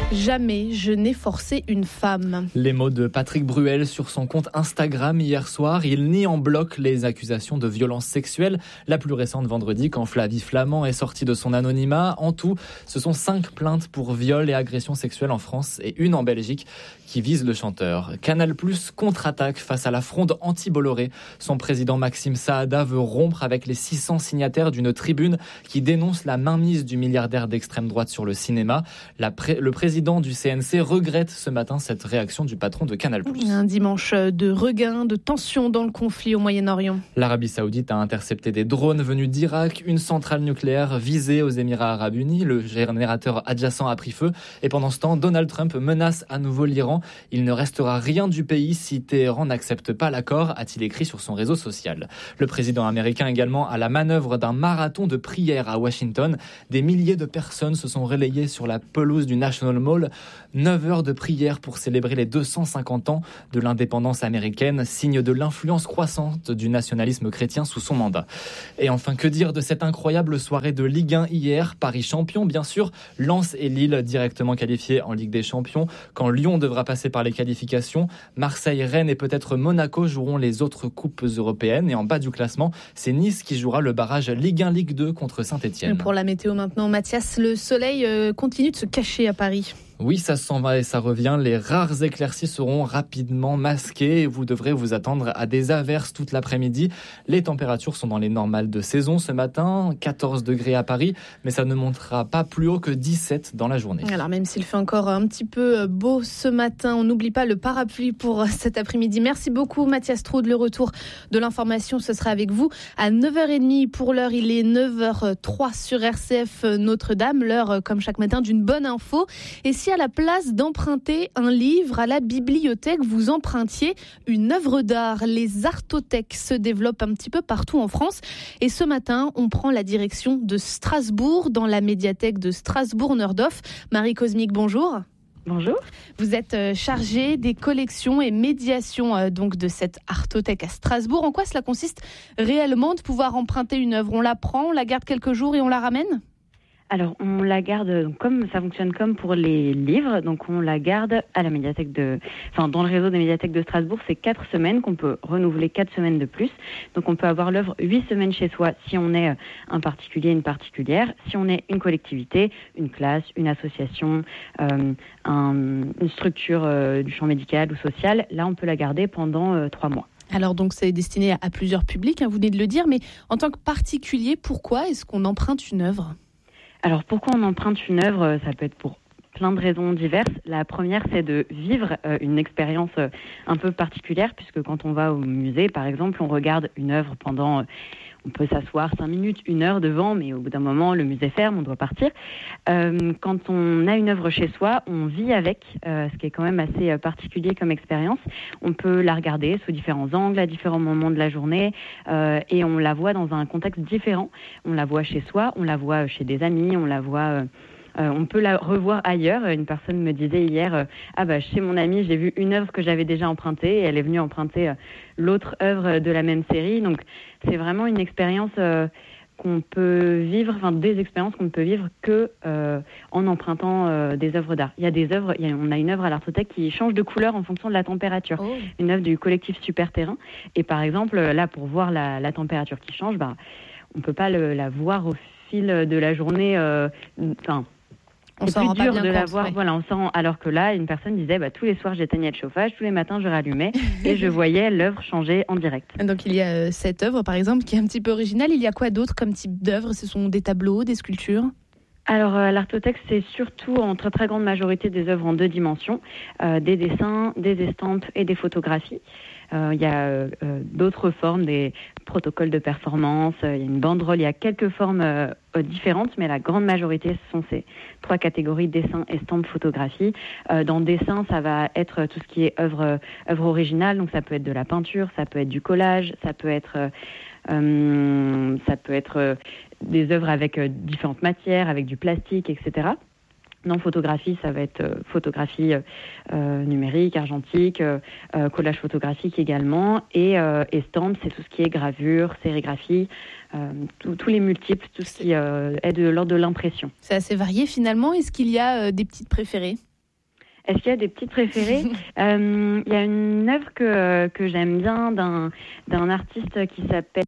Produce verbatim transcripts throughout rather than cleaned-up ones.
Jamais je n'ai forcé une femme. Les mots de Patrick Bruel sur son compte Instagram hier soir. Il nie en bloc les accusations de violence sexuelle. La plus récente vendredi, quand Flavie Flament est sortie de son anonymat. En tout, ce sont cinq plaintes pour viol et agression sexuelle en France et une en Belgique qui visent le chanteur. Canal plus contre-attaque face à la fronde anti-Bolloré. Son président Maxime Saada veut rompre avec les six cents signataires d'une tribune qui dénonce la mainmise du milliardaire d'extrême droite sur le cinéma. La pré- le président du C N C regrette ce matin cette réaction du patron de Canal plus. Un dimanche de regain, de tension dans le conflit au Moyen-Orient. L'Arabie Saoudite a intercepté des drones venus d'Irak, une centrale nucléaire visée aux Émirats Arabes Unis. Le générateur adjacent a pris feu. Et pendant ce temps, Donald Trump menace à nouveau l'Iran. Il ne restera rien du pays si Téhéran n'accepte pas l'accord, a-t-il écrit sur son réseau social. Le président américain également à la manœuvre d'un marathon de prière à Washington. Des milliers de personnes se sont relayées sur la pelouse du National Mall. neuf heures de prière pour célébrer les deux cent cinquante ans de l'indépendance américaine, signe de l'influence croissante du nationalisme chrétien sous son mandat. Et enfin, que dire de cette incroyable soirée de Ligue un hier? Paris champion, bien sûr. Lens et Lille directement qualifiés en Ligue des Champions. Quand Lyon devra passer par les qualifications, Marseille, Rennes et peut-être Monaco joueront les autres coupes européennes. Et en bas du classement, c'est Nice qui jouera le barrage Ligue un Ligue deux contre Saint-Etienne. Pour la météo maintenant, Mathias, le soleil continue de se cacher à Paris. Oui, ça s'en va et ça revient. Les rares éclaircies seront rapidement masquées et vous devrez vous attendre à des averses toute l'après-midi. Les températures sont dans les normales de saison ce matin, quatorze degrés à Paris, mais ça ne montera pas plus haut que dix-sept dans la journée. Alors même s'il fait encore un petit peu beau ce matin, on n'oublie pas le parapluie pour cet après-midi. Merci beaucoup Mathias Troude. Le retour de l'information, ce sera avec vous à neuf heures trente. Pour l'heure, il est neuf heures zéro trois sur R C F Notre-Dame. L'heure, comme chaque matin, d'une bonne info. Et si à la place d'emprunter un livre à la bibliothèque, vous empruntiez une œuvre d'art. Les artothèques se développent un petit peu partout en France. Et ce matin, on prend la direction de Strasbourg, dans la médiathèque de Strasbourg-Neurdorf. Marie Cosmique, bonjour. Bonjour. Vous êtes chargée des collections et médiations donc de cette artothèque à Strasbourg. En quoi cela consiste réellement de pouvoir emprunter une œuvre? On la prend, on la garde quelques jours et on la ramène ? Alors, on la garde, comme ça fonctionne comme pour les livres, donc on la garde à la médiathèque de, enfin, dans le réseau des médiathèques de Strasbourg, c'est quatre semaines qu'on peut renouveler quatre semaines de plus. Donc, on peut avoir l'œuvre huit semaines chez soi si on est un particulier, une particulière, si on est une collectivité, une classe, une association, euh, un, une structure euh, du champ médical ou social. Là, on peut la garder pendant euh, trois mois. Alors donc c'est destiné à, à plusieurs publics, hein, vous venez de le dire, mais en tant que particulier, pourquoi est-ce qu'on emprunte une œuvre ? Alors pourquoi on emprunte une œuvre? Ça peut être pour plein de raisons diverses. La première, c'est de vivre euh, une expérience euh, un peu particulière, puisque quand on va au musée, par exemple, on regarde une œuvre pendant... Euh, on peut s'asseoir cinq minutes, une heure devant, mais au bout d'un moment, le musée ferme, on doit partir. Euh, quand on a une œuvre chez soi, on vit avec, euh, ce qui est quand même assez euh, particulier comme expérience. On peut la regarder sous différents angles, à différents moments de la journée, euh, et on la voit dans un contexte différent. On la voit chez soi, on la voit chez des amis, on la voit... Euh, Euh, on peut la revoir ailleurs. Une personne me disait hier, euh, ah bah chez mon ami, j'ai vu une œuvre que j'avais déjà empruntée et elle est venue emprunter euh, l'autre œuvre de la même série. Donc c'est vraiment une expérience euh, qu'on peut vivre, enfin des expériences qu'on ne peut vivre que euh, en empruntant euh, des œuvres d'art. Il y a des œuvres, il y a, on a une œuvre à l'Artothèque qui change de couleur en fonction de la température. Oh. Une œuvre du collectif Super Terrain. Et par exemple, là pour voir la, la température qui change, bah on peut pas le, la voir au fil de la journée. Enfin. Euh, On c'est s'en plus rend dur pas bien de compte, la voir, ouais. voilà, on s'en, alors que là, une personne disait, bah, tous les soirs j'éteignais le chauffage, tous les matins je rallumais et je voyais l'œuvre changer en direct. Donc il y a euh, cette œuvre par exemple qui est un petit peu originale. Il y a quoi d'autre comme type d'œuvre? Ce sont des tableaux, des sculptures? Alors, euh, l'Artothèque, c'est surtout en très très grande majorité des œuvres en deux dimensions, euh, des dessins, des estampes et des photographies. Euh, il y a euh, d'autres formes, des protocoles de performance, euh, il y a une banderole, il y a quelques formes euh, différentes, mais la grande majorité, ce sont ces trois catégories, dessin, estampes, photographie. Euh, dans dessin, ça va être tout ce qui est œuvre, œuvre originale, donc ça peut être de la peinture, ça peut être du collage, ça peut être... Euh, euh, ça peut être euh, des œuvres avec euh, différentes matières, avec du plastique, et cetera. Non, photographie, ça va être euh, photographie euh, numérique, argentique, euh, euh, collage photographique également. Et euh, estampes, c'est tout ce qui est gravure, sérigraphie, euh, tous les multiples, tout ce qui euh, est de l'ordre de l'impression. C'est assez varié finalement. Est-ce qu'il y a euh, des petites préférées ? Est-ce qu'il y a des petites préférées? euh, Il y a une œuvre que, que j'aime bien d'un, d'un artiste qui s'appelle...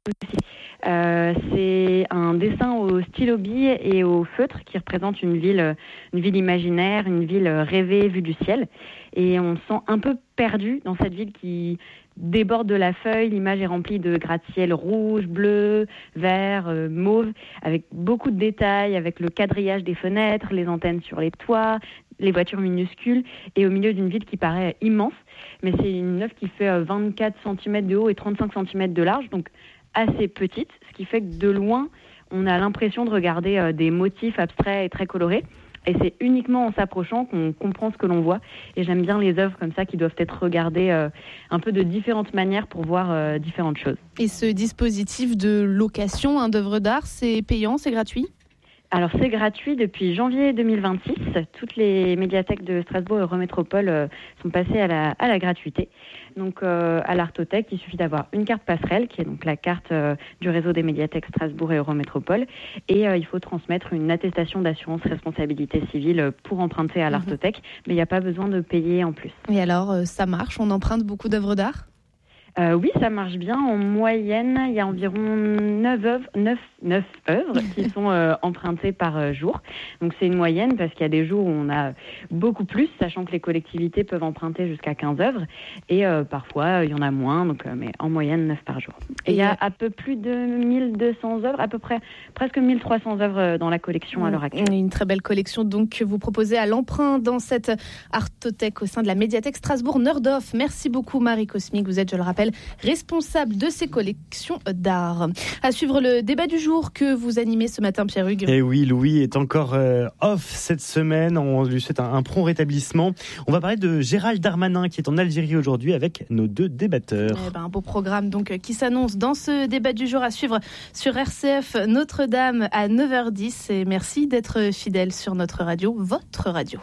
Euh, c'est un dessin au stylo bille et au feutre qui représente une ville, une ville imaginaire, une ville rêvée vue du ciel. Et on se sent un peu perdu dans cette ville qui déborde de la feuille. L'image est remplie de gratte-ciel rouge, bleu, vert, euh, mauve, avec beaucoup de détails, avec le quadrillage des fenêtres, les antennes sur les toits, les voitures minuscules, et au milieu d'une ville qui paraît immense. Mais c'est une œuvre qui fait vingt-quatre centimètres de haut et trente-cinq centimètres de large, donc assez petite, ce qui fait que de loin, on a l'impression de regarder euh, des motifs abstraits et très colorés. Et c'est uniquement en s'approchant qu'on comprend ce que l'on voit. Et j'aime bien les œuvres comme ça qui doivent être regardées euh, un peu de différentes manières pour voir euh, différentes choses. Et ce dispositif de location hein, d'œuvres d'art, c'est payant, c'est gratuit ? Alors c'est gratuit depuis janvier deux mille vingt-six. Toutes les médiathèques de Strasbourg et Eurométropole euh, sont passées à la, à la gratuité. Donc euh, à l'Artothèque, il suffit d'avoir une carte passerelle, qui est donc la carte euh, du réseau des médiathèques Strasbourg et Eurométropole. Et euh, il faut transmettre une attestation d'assurance responsabilité civile pour emprunter à l'Artothèque. Mmh. Mais il n'y a pas besoin de payer en plus. Et alors, euh, ça marche? On emprunte beaucoup d'œuvres d'art? Euh, oui, ça marche bien. En moyenne, il y a environ neuf œuvres, neuf, neuf œuvres qui sont euh, empruntées par euh, jour. Donc c'est une moyenne parce qu'il y a des jours où on a beaucoup plus, sachant que les collectivités peuvent emprunter jusqu'à quinze œuvres. Et euh, parfois, il y en a moins, donc, euh, mais en moyenne, neuf par jour. Et il y a à peu plus de mille deux cents œuvres, à peu près presque mille trois cents œuvres dans la collection à l'heure actuelle. Une très belle collection donc que vous proposez à l'emprunt dans cette Artothèque au sein de la médiathèque Strasbourg-Nordhoff. Merci beaucoup Marie Cosmic, vous êtes, je le rappelle, responsable de ces collections d'art. À suivre le débat du jour que vous animez ce matin, Pierre Hugues. Et oui, Louis est encore euh, off cette semaine. On lui souhaite un, un prompt rétablissement. On va parler de Gérald Darmanin qui est en Algérie aujourd'hui avec nos deux débatteurs. Eh ben, un beau programme donc qui s'annonce dans ce débat du jour à suivre sur R C F Notre-Dame à neuf heures dix. Et merci d'être fidèle sur notre radio, votre radio.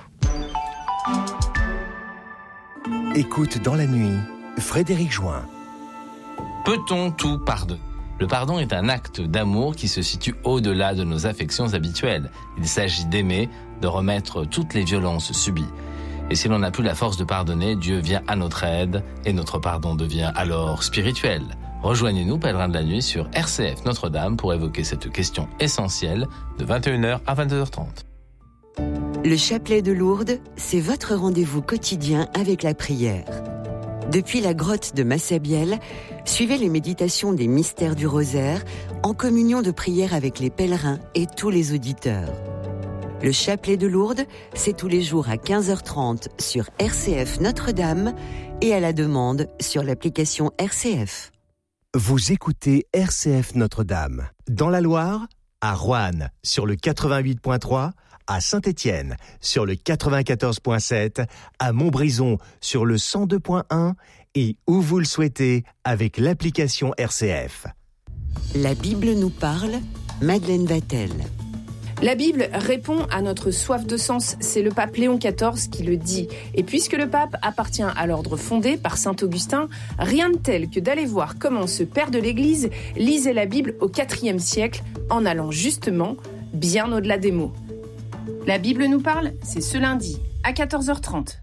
Écoute dans la nuit, Frédéric Join. Peut-on tout pardonner ? Le pardon est un acte d'amour qui se situe au-delà de nos affections habituelles. Il s'agit d'aimer, de remettre toutes les violences subies. Et si l'on n'a plus la force de pardonner, Dieu vient à notre aide et notre pardon devient alors spirituel. Rejoignez-nous, pèlerins de la nuit, sur R C F Notre-Dame pour évoquer cette question essentielle de vingt et une heures à vingt-deux heures trente. Le chapelet de Lourdes, c'est votre rendez-vous quotidien avec la prière. Depuis la grotte de Massabielle, suivez les méditations des mystères du rosaire en communion de prière avec les pèlerins et tous les auditeurs. Le chapelet de Lourdes, c'est tous les jours à quinze heures trente sur R C F Notre-Dame et à la demande sur l'application R C F. Vous écoutez R C F Notre-Dame. Dans la Loire, à Roanne sur le quatre-vingt-huit virgule trois, à Saint-Étienne sur le quatre-vingt-quatorze virgule sept, à Montbrison sur le cent deux virgule un et où vous le souhaitez avec l'application R C F. La Bible nous parle, Madeleine Vatel. La Bible répond à notre soif de sens, c'est le pape Léon quatorze qui le dit. Et puisque le pape appartient à l'ordre fondé par saint Augustin, rien de tel que d'aller voir comment ce père de l'Église lisait la Bible au quatrième siècle en allant justement bien au-delà des mots. La Bible nous parle, c'est ce lundi à quatorze heures trente.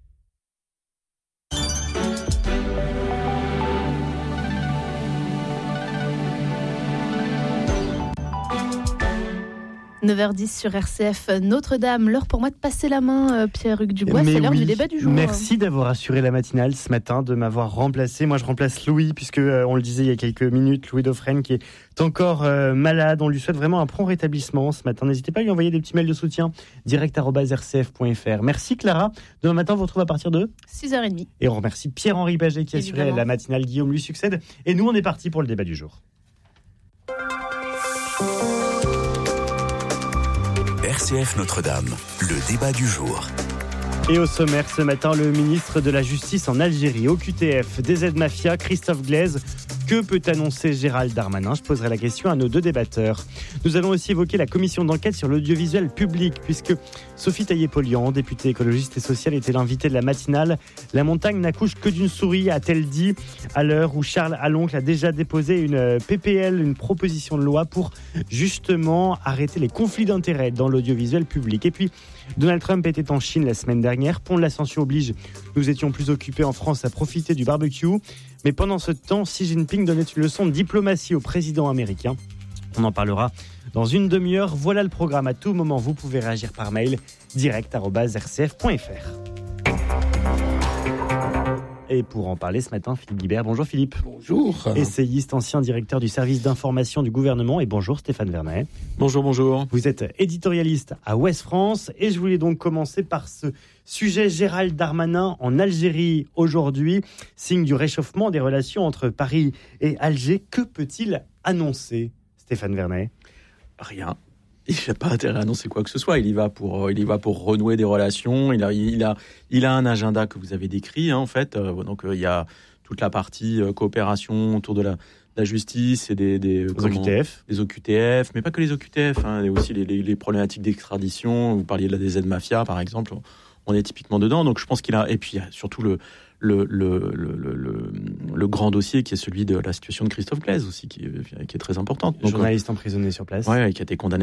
neuf heures dix sur R C F Notre-Dame. L'heure pour moi de passer la main, Pierre-Hugues Dubois. Mais c'est l'heure oui, du débat du jour. Merci d'avoir assuré la matinale ce matin, de m'avoir remplacé. Moi, je remplace Louis, puisque euh, on le disait il y a quelques minutes, Louis Dauphren qui est encore euh, malade. On lui souhaite vraiment un prompt rétablissement ce matin. N'hésitez pas à lui envoyer des petits mails de soutien direct arobase r c f point f r. Merci Clara. Demain matin, on vous retrouve à partir de six heures trente. Et on remercie Pierre-Henri Baget qui a assuré la matinale. Guillaume lui succède. Et nous, on est parti pour le débat du jour. R C F Notre-Dame, le débat du jour. Et au sommaire ce matin, le ministre de la Justice en Algérie, au Q T F, D Z Mafia, Christophe Glaise, Que peut annoncer Gérald Darmanin? Je poserai la question à nos deux débatteurs. Nous allons aussi évoquer la commission d'enquête sur l'audiovisuel public, puisque Sophie Taillé-Polian, députée écologiste et sociale, était l'invitée de la matinale. La montagne n'accouche que d'une souris, a-t-elle dit, à l'heure où Charles Aloncle a déjà déposé une P P L, une proposition de loi pour justement arrêter les conflits d'intérêts dans l'audiovisuel public. Et puis, Donald Trump était en Chine la semaine dernière. Pont de l'Ascension oblige, nous étions plus occupés en France à profiter du barbecue. Mais pendant ce temps, Xi Jinping donnait une leçon de diplomatie au président américain. On en parlera dans une demi-heure. Voilà le programme. À tout moment, vous pouvez réagir par mail direct arobase r c f point f r. Et pour en parler ce matin, Philippe Guibert. Bonjour Philippe. Bonjour. Essayiste, ancien directeur du service d'information du gouvernement. Et bonjour Stéphane Vernet. Bonjour, bonjour. Vous êtes éditorialiste à Ouest France. Et je voulais donc commencer par ce sujet Gérald Darmanin en Algérie aujourd'hui. Signe du réchauffement des relations entre Paris et Alger. Que peut-il annoncer, Stéphane Vernet? Rien. Il n'a pas intérêt à annoncer quoi que ce soit. Il y va pour, il y va pour renouer des relations. Il a, il a, il a un agenda que vous avez décrit, hein, en fait. Donc, euh, il y a toute la partie euh, coopération autour de la, de la justice et des, des, les comment, O Q T F. Les O Q T F, mais pas que les O Q T F. Hein, il y a aussi les, les, les problématiques d'extradition. Vous parliez de la D Z Mafia, par exemple. On est typiquement dedans. Donc, je pense qu'il a. Et puis, il y a surtout le. Le, le, le, le, le grand dossier qui est celui de la situation de Christophe Glaise aussi, qui, qui est très importante. Donc, journaliste emprisonné sur place. Oui, qui a été condamné